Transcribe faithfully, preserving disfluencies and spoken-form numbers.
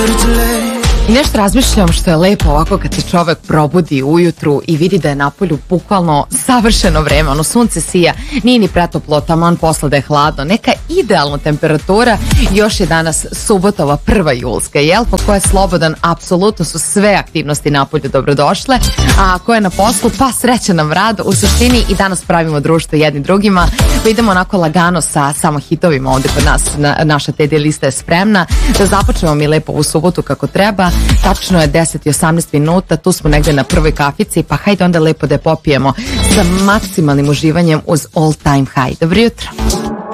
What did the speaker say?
I nešto razmišljam što je lepo ovako kad se čovek probudi ujutru i vidi da je napolju bukvalno savršeno vreme, ono sunce sija, nije ni pretoplo, taman posle da je hladno, neka idealna temperatura. Još je danas subotova prva julska, jel? Po koja je slobodan, apsolutno su sve aktivnosti napolju dobrodošle, a ko je na poslu, pa srećan nam rad. U suštini i danas pravimo društvo jedni drugima, pa idemo onako lagano sa samo hitovima ovde kod nas, na, naša T D lista je spremna, da započnemo mi lepo u subotu kako treba. Tačno je deset i osamnaest minuta, tu smo negde na prvoj kafici, pa hajde onda lepo da je popijemo sa maksimalnim uživanjem uz All Time High. Dobro jutro.